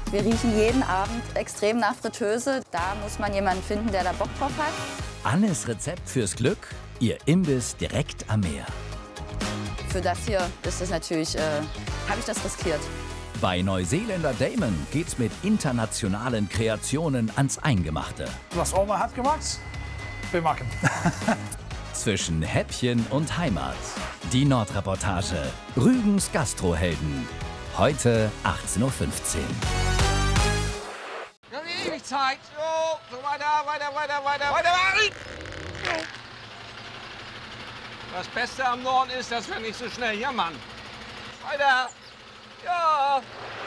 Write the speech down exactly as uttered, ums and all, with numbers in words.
Wir riechen jeden Abend extrem nach Fritteuse. Da muss man jemanden finden, der da Bock drauf hat. Annes Rezept fürs Glück, ihr Imbiss direkt am Meer. Für das hier ist es natürlich, äh, habe ich das riskiert. Bei Neuseeländer Damon geht's mit internationalen Kreationen ans Eingemachte. Was Oma hat gemacht, wir machen. Zwischen Häppchen und Heimat. Die Nordreportage. Rügens Gastrohelden. Heute achtzehn Uhr fünfzehn. Wir haben ewig Zeit. So, so weiter, weiter, weiter, weiter, weiter. Das Beste am Norden ist, dass wir nicht so schnell jammern. Weiter. Ja.